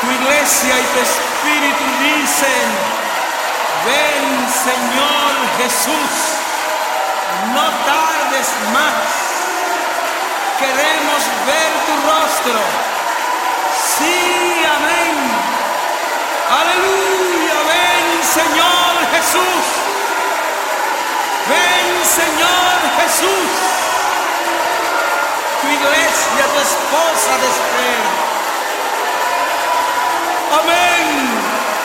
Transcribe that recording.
Tu iglesia y tu espíritu dicen: ven, Señor Jesús, no tardes más. Queremos ver tu rostro. Sí, amén. Aleluya, ven, Señor Jesús. Ven, Señor Jesús. Tu iglesia, tu esposa te espera.